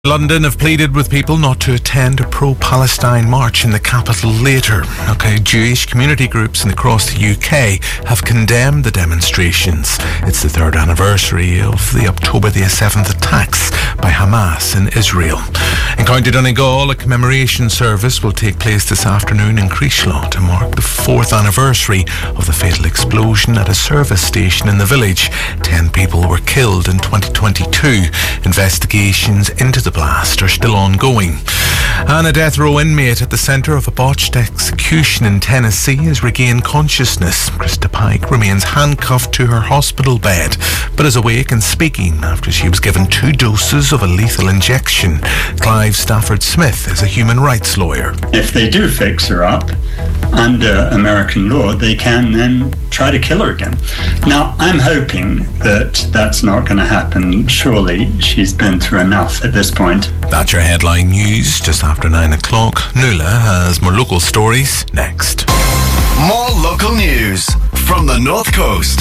London have pleaded with people not to attend a pro-Palestine march in the capital later. Jewish community groups across the UK have condemned the demonstrations. It's the third anniversary of the October the 7th attacks by Hamas in Israel. In County Donegal, a commemoration service will take place this afternoon in Creeshlaw to mark the fourth anniversary of the fatal explosion at a service station in the village. 10 people were killed in 2022. Investigations into the blast are still ongoing. And a death row inmate at the centre of a botched execution in Tennessee has regained consciousness. Krista Pike remains handcuffed to her hospital bed, but is awake and speaking after she was given 2 doses of a lethal injection. Clive Stafford Smith is a human rights lawyer. If they do fix her up under American law, they can then try to kill her again. Now, I'm hoping that that's not going to happen. Surely she's been through enough at this point. That's your headline news just after 9 o'clock. Nuala has more local stories next. More local news from the North Coast.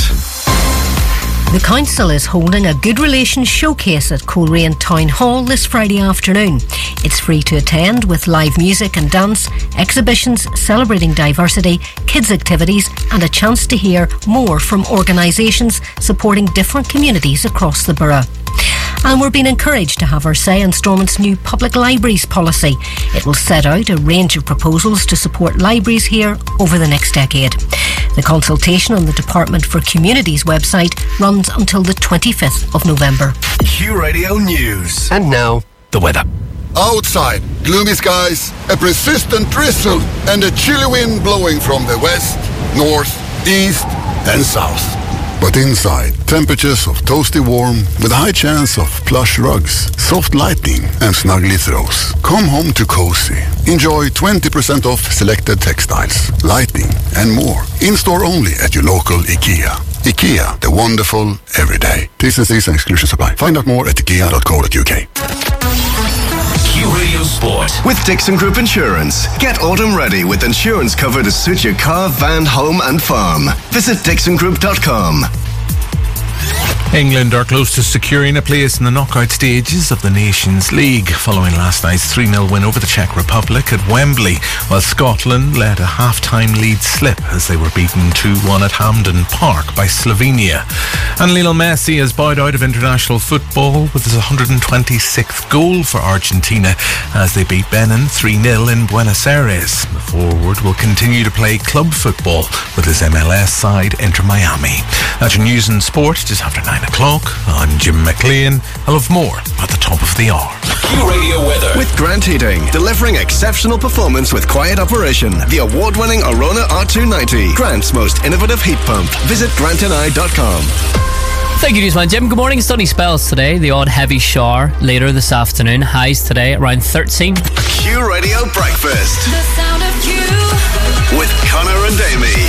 The council is holding a Good Relations showcase at Coleraine Town Hall this Friday afternoon. It's free to attend with live music and dance, exhibitions celebrating diversity, kids' activities and a chance to hear more from organisations supporting different communities across the borough. And we're being encouraged to have our say in Stormont's new public libraries policy. It will set out a range of proposals to support libraries here over the next decade. The consultation on the Department for Communities website runs until the 25th of November. Q Radio News. And now, the weather. Outside, gloomy skies, a persistent drizzle and a chilly wind blowing from the west, north, east and south. But inside, temperatures of toasty warm with a high chance of plush rugs, soft lighting and snuggly throws. Come home to cozy. Enjoy 20% off selected textiles, lighting and more. In-store only at your local IKEA. IKEA, the wonderful everyday. T&Cs and exclusions apply. Find out more at ikea.co.uk. Q Radio Sport with Dixon Group Insurance. Get autumn ready with insurance cover to suit your car, van, home and farm. Visit dixongroup.com. England are close to securing a place in the knockout stages of the Nations League following last night's 3-0 win over the Czech Republic at Wembley, while Scotland let a half-time lead slip as they were beaten 2-1 at Hampden Park by Slovenia. And Lionel Messi has bowed out of international football with his 126th goal for Argentina as they beat Benin 3-0 in Buenos Aires. The forward will continue to play club football with his MLS side Inter Miami. That's your news and sport just after 9 o'clock. I'm Jim McLean. I'll have more at the top of the hour. Q Radio Weather with Grant Heating, delivering exceptional performance with quiet operation. The award-winning Arona R290, Grant's most innovative heat pump. Visit grantandI.com. Thank you, Newsman Jim. Good morning. Sunny spells today. The odd heavy shower later this afternoon. Highs today around 13. Q Radio Breakfast. The sound of Q. With Connor and Amy.